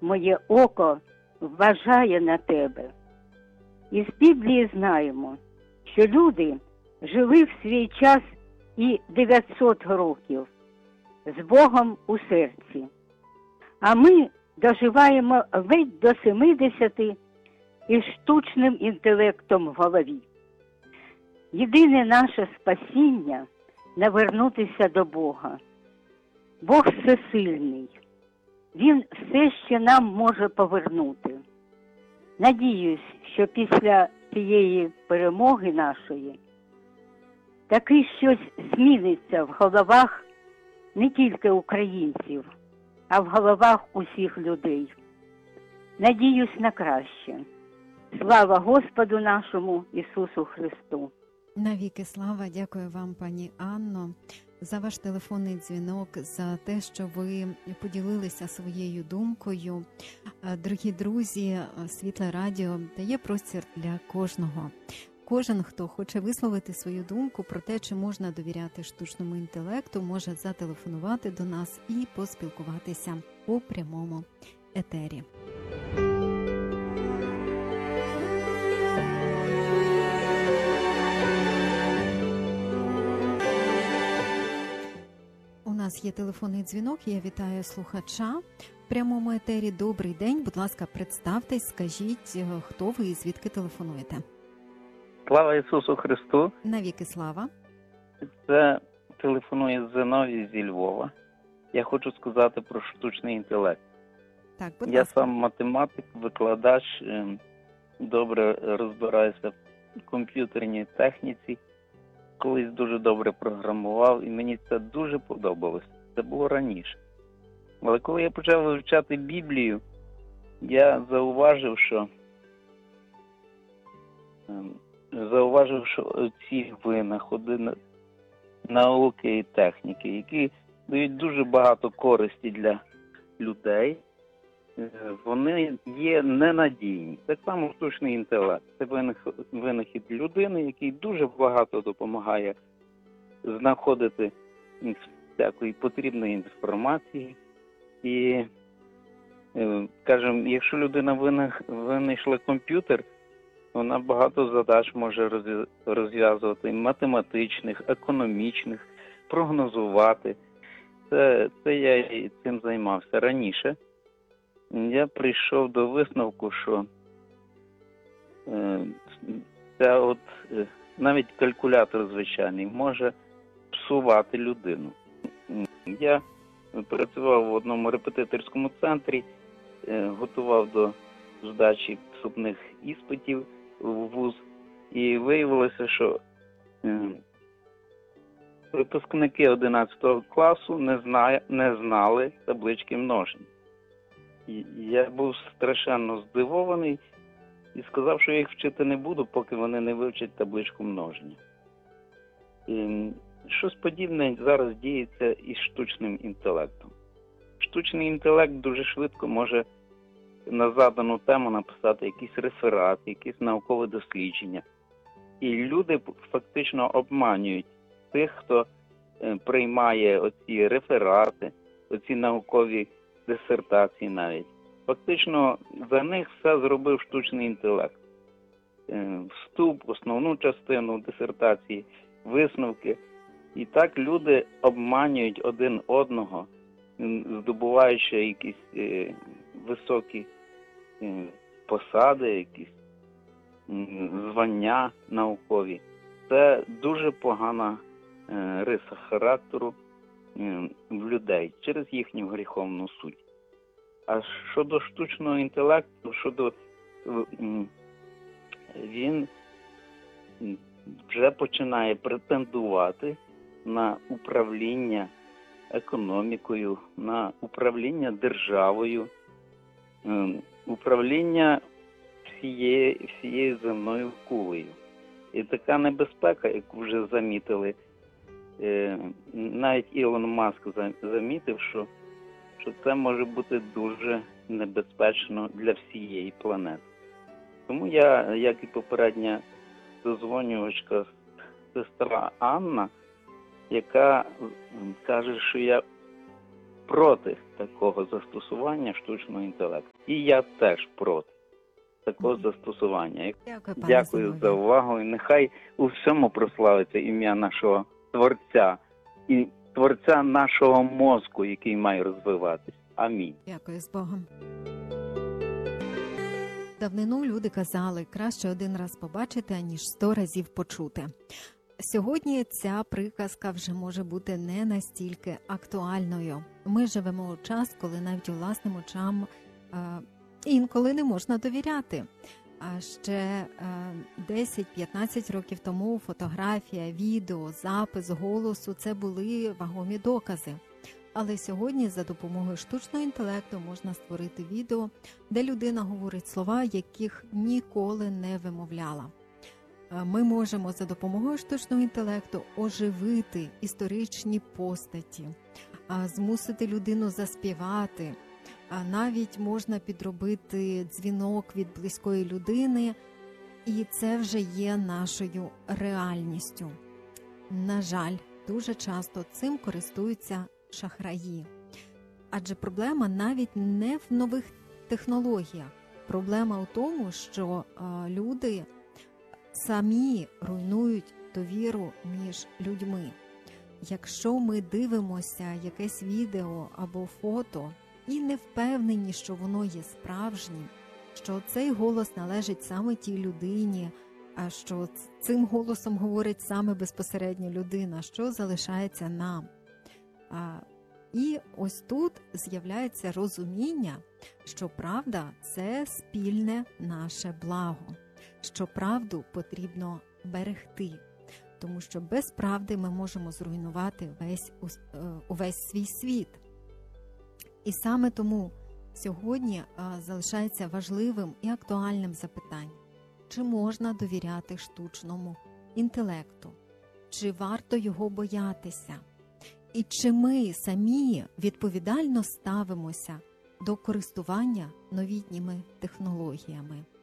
моє око вважає на тебе. Із Біблії знаємо, що люди жили в свій час і 900 років з Богом у серці. А ми доживаємо ледь до 70 із штучним інтелектом в голові. Єдине наше спасіння – навернутися до Бога. Бог всесильний. Він все ще нам може повернути. Надіюсь, що після цієї перемоги нашої таки щось зміниться в головах не тільки українців, а в головах усіх людей. Надіюсь на краще. Слава Господу нашому Ісусу Христу! Навіки слава, дякую вам, пані Анно, за ваш телефонний дзвінок, за те, що ви поділилися своєю думкою. Дорогі друзі, Світле Радіо дає простір для кожного. Кожен, хто хоче висловити свою думку про те, чи можна довіряти штучному інтелекту, може зателефонувати до нас і поспілкуватися у прямому етері. У нас є телефонний дзвінок, я вітаю слухача в прямому етері. Добрий день, будь ласка, представтесь, скажіть, хто ви і звідки телефонуєте. Слава Ісусу Христу! Навіки слава! Це телефонує Зиновій зі Львова. Я хочу сказати про штучний інтелект. Так, будь Я ласка. сам математик, викладач, добре розбираюся в комп'ютерній техніці. Колись дуже добре програмував, і мені це дуже подобалось. Це було раніше. Але коли я почав вивчати Біблію, я зауважив, що ці винаходи, науки і техніки, які дають дуже багато користі для людей, вони є ненадійні. Так само штучний інтелект. Це винахід людини, який дуже багато допомагає знаходити всякої потрібної інформації. І, скажімо, якщо людина винайшла комп'ютер, вона багато задач може розв'язувати, математичних, економічних, прогнозувати. Це я і цим займався раніше. Я прийшов до висновку, що навіть калькулятор звичайний може псувати людину. Я працював в одному репетиторському центрі, готував до здачі вступних іспитів в вуз, і виявилося, що випускники 11 класу не знали таблички множення. Я був страшенно здивований і сказав, що я їх вчити не буду, поки вони не вивчать табличку множення. Щось подібне зараз діється із штучним інтелектом. Штучний інтелект дуже швидко може на задану тему написати якийсь реферат, якісь наукове дослідження. І люди фактично обманюють тих, хто приймає оці реферати, оці наукові дисертації навіть. Фактично за них все зробив штучний інтелект. Вступ, основну частину дисертації, висновки. І так люди обманюють один одного, здобуваючи якісь високі посади, якісь звання наукові. Це дуже погана риса характеру в людей через їхню гріховну суть. А щодо штучного інтелекту, він вже починає претендувати на управління економікою, на управління державою, управління всією земною кулею. І така небезпека, яку вже замітили, навіть Ілон Маск замітив, що це може бути дуже небезпечно для всієї планети. Тому я, як і попередня дозвонювачка, сестра Анна, яка каже, що я проти такого застосування штучного інтелекту. І я теж проти такого застосування. Дякую, пане Дякую Зиновій. за увагу. І нехай у всьому прославиться ім'я нашого Творця і Творця нашого мозку, який має розвиватись. Амінь. Дякую, з Богом. Давнину люди казали, краще один раз побачити, аніж 100 разів почути. Сьогодні ця приказка вже може бути не настільки актуальною. Ми живемо у час, коли навіть у власним очам інколи не можна довіряти. А ще 10-15 років тому фотографія, відео, запис голосу – це були вагомі докази. Але сьогодні за допомогою штучного інтелекту можна створити відео, де людина говорить слова, яких ніколи не вимовляла. Ми можемо за допомогою штучного інтелекту оживити історичні постаті, змусити людину заспівати, навіть можна підробити дзвінок від близької людини, і це вже є нашою реальністю. На жаль, дуже часто цим користуються шахраї. Адже проблема навіть не в нових технологіях. Проблема у тому, що люди самі руйнують довіру між людьми. Якщо ми дивимося якесь відео або фото і не впевнені, що воно є справжнім, що цей голос належить саме тій людині, а що цим голосом говорить саме безпосередньо людина, що залишається нам. І ось тут з'являється розуміння, що правда – це спільне наше благо, що правду потрібно берегти, тому що без правди ми можемо зруйнувати увесь свій світ. І саме тому сьогодні залишається важливим і актуальним запитання, чи можна довіряти штучному інтелекту, чи варто його боятися, і чи ми самі відповідально ставимося до користування новітніми технологіями.